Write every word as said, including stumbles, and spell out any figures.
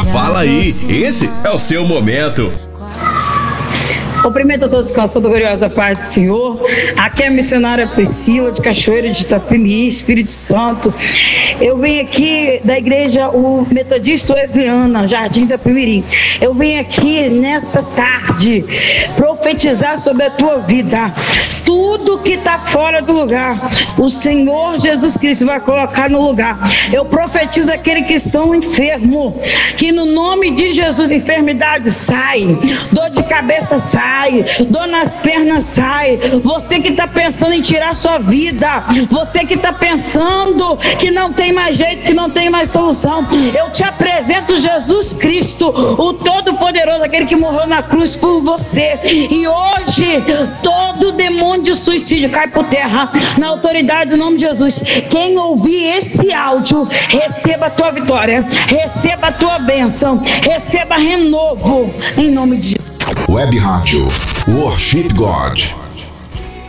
Fala aí, esse é o seu momento. Cumprimento a todos com a sua gloriosa paz do Senhor. Aqui é a missionária Priscila, de Cachoeira de Itapemirim, Espírito Santo. Eu venho aqui da igreja o Metodista Wesleyana, Jardim Itapemirim. Eu venho aqui nessa tarde profetizar sobre a tua vida. Tudo que está fora do lugar, o Senhor Jesus Cristo vai colocar no lugar. Eu profetizo aqueles que estão enfermos, que no nome de Jesus, enfermidade sai, dor de cabeça sai, dor nas pernas sai. Você que está pensando em tirar sua vida, você que está pensando que não tem mais jeito, que não tem mais solução, eu te apresento Jesus Cristo, o Todo-Poderoso, aquele que morreu na cruz por você. E hoje, todo demônio de suicídio cai por terra, na autoridade do nome de Jesus. Quem ouvir esse áudio, receba a tua vitória, receba a tua bênção, receba renovo, em nome de Jesus. Web Rádio Worship God.